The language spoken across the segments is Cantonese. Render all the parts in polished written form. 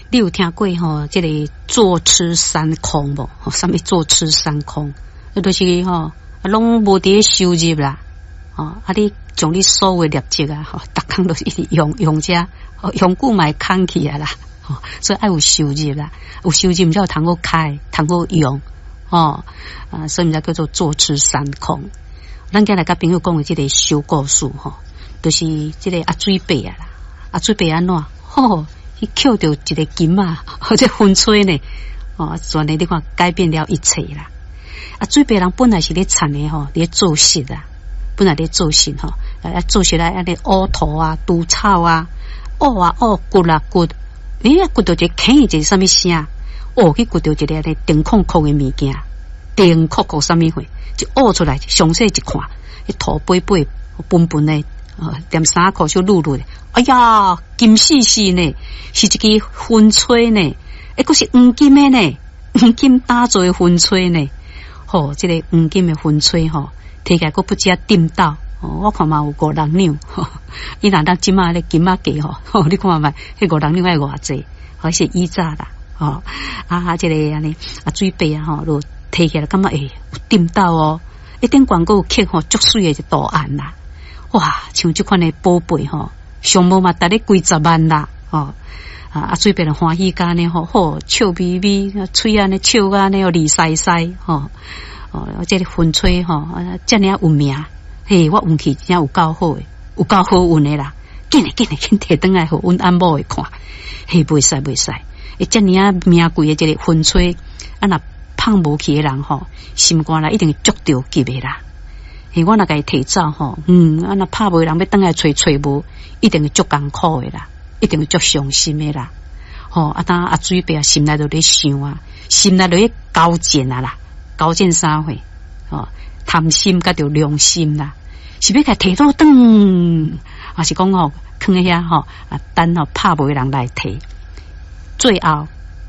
你有听过吼？这个坐吃山空无？吼，什么坐吃山空？那就是吼，拢无伫收入啦。哦，你将你所有业绩啊，吼，逐工都是一直用遮，用久买空起来啦。哦，所以爱有收入啦，有收入毋才有通好开，通好用。哦，所以毋才叫做坐吃山空。咱今日甲朋友讲的这个小故事吼，就是这个阿水伯啊啦，阿水伯安怎？吼，伊捡到一个金啊，或者风吹呢，哦，全呢你看改变了一切啦。啊，水伯人本来是咧产的吼，咧做事啦，本来咧做事吼，做事来安尼乌土啊、除草啊、乌啊乌、骨啊骨，骨到一个坑一个什么声？去骨到一个咧电空空的物件，电空空什么货？就挖出来，详细一看，一土背背笨笨的，连衫裤就露露的。哎呀，金细细呢，是一个风吹呢，佫是黄金的呢，黄金打造的风吹呢。吼，这个黄金的风吹吼，摕起来佫不只掂到，我看嘛有5人两，伊若咱即马咧金仔价吼，你看嘛，迄5人两爱偌济，还是以早啦，这个安尼水伯啊吼，就摕起来感觉有掂到哦，一顶广告刻吼足水的一图案啦，哇，像这款的宝贝吼，上无嘛值咧几十万啦，水伯人欢喜甲呢吼，好笑眯眯，嘴安尼笑安尼利塞塞吼，这个风吹吼，遮尔有名，嘿，我运气真有够好诶，有够好运诶啦，紧摕转来互阮阿某诶看，嘿，袂使，遮尔名贵诶这个风吹，若放无去诶人吼，心肝内一定足着急诶啦。嘿，我若甲伊提走吼，若拍无人要转来找无，一定会足艰苦诶啦，一定会足伤心诶啦。吼，当阿水伯心内就咧想啊，心内就咧高见啊啦，高见啥货？贪心甲着良心啦，是要甲摕倒转，还是讲放喺遐吼，等拍无人来摕。最后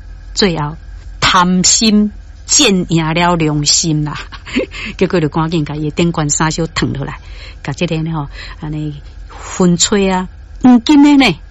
贪心战赢了良心啦，结果就赶紧甲伊顶冠衫袖脱落来，甲这个呢吼，安尼风吹啊，黄金的呢。